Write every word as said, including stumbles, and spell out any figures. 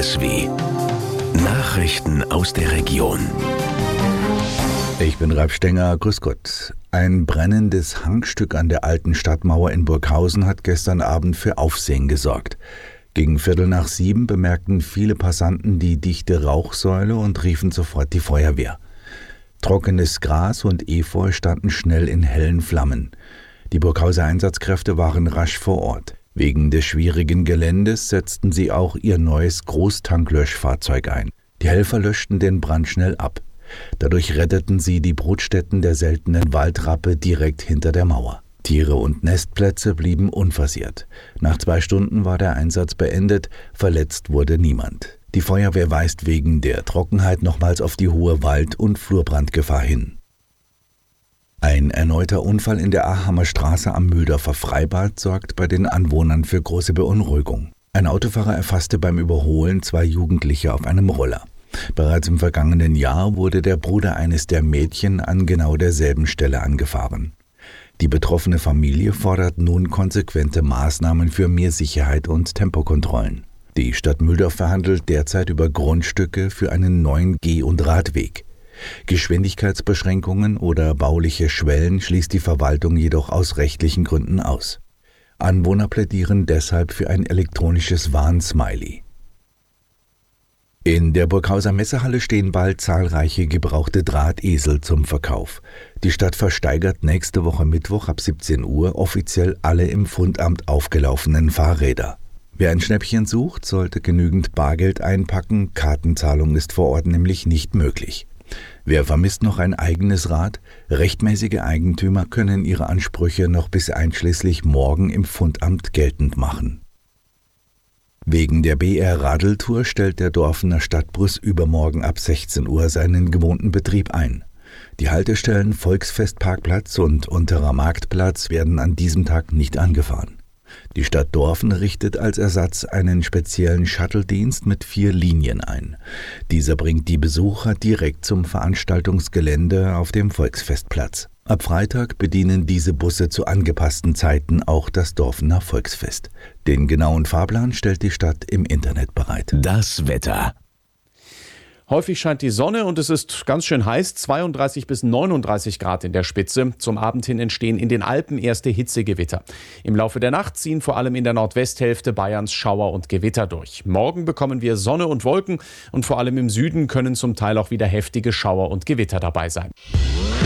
S W. Nachrichten aus der Region. Ich bin Ralf Stenger, grüß Gott. Ein brennendes Hangstück an der alten Stadtmauer in Burghausen hat gestern Abend für Aufsehen gesorgt. Gegen Viertel nach sieben bemerkten viele Passanten die dichte Rauchsäule und riefen sofort die Feuerwehr. Trockenes Gras und Efeu standen schnell in hellen Flammen. Die Burghauser Einsatzkräfte waren rasch vor Ort. Wegen des schwierigen Geländes setzten sie auch ihr neues Großtanklöschfahrzeug ein. Die Helfer löschten den Brand schnell ab. Dadurch retteten sie die Brutstätten der seltenen Waldrappe direkt hinter der Mauer. Tiere und Nestplätze blieben unversehrt. Nach zwei Stunden war der Einsatz beendet, verletzt wurde niemand. Die Feuerwehr weist wegen der Trockenheit nochmals auf die hohe Wald- und Flurbrandgefahr hin. Ein erneuter Unfall in der Ahamer Straße am Mühldorfer Freibad sorgt bei den Anwohnern für große Beunruhigung. Ein Autofahrer erfasste beim Überholen zwei Jugendliche auf einem Roller. Bereits im vergangenen Jahr wurde der Bruder eines der Mädchen an genau derselben Stelle angefahren. Die betroffene Familie fordert nun konsequente Maßnahmen für mehr Sicherheit und Tempokontrollen. Die Stadt Mühldorf verhandelt derzeit über Grundstücke für einen neuen Geh- und Radweg. Geschwindigkeitsbeschränkungen oder bauliche Schwellen schließt die Verwaltung jedoch aus rechtlichen Gründen aus. Anwohner plädieren deshalb für ein elektronisches Warnsmiley. In der Burghauser Messehalle stehen bald zahlreiche gebrauchte Drahtesel zum Verkauf. Die Stadt versteigert nächste Woche Mittwoch ab siebzehn Uhr offiziell alle im Fundamt aufgelaufenen Fahrräder. Wer ein Schnäppchen sucht, sollte genügend Bargeld einpacken, Kartenzahlung ist vor Ort nämlich nicht möglich. Wer vermisst noch ein eigenes Rad? Rechtmäßige Eigentümer können ihre Ansprüche noch bis einschließlich morgen im Fundamt geltend machen. Wegen der B R-Radeltour stellt der Dorfener Stadtbus übermorgen ab sechzehn Uhr seinen gewohnten Betrieb ein. Die Haltestellen Volksfestparkplatz und Unterer Marktplatz werden an diesem Tag nicht angefahren. Die Stadt Dorfen richtet als Ersatz einen speziellen Shuttle-Dienst mit vier Linien ein. Dieser bringt die Besucher direkt zum Veranstaltungsgelände auf dem Volksfestplatz. Ab Freitag bedienen diese Busse zu angepassten Zeiten auch das Dorfener Volksfest. Den genauen Fahrplan stellt die Stadt im Internet bereit. Das Wetter. Häufig scheint die Sonne und es ist ganz schön heiß, zweiunddreißig bis neununddreißig Grad in der Spitze. Zum Abend hin entstehen in den Alpen erste Hitzegewitter. Im Laufe der Nacht ziehen vor allem in der Nordwesthälfte Bayerns Schauer und Gewitter durch. Morgen bekommen wir Sonne und Wolken und vor allem im Süden können zum Teil auch wieder heftige Schauer und Gewitter dabei sein.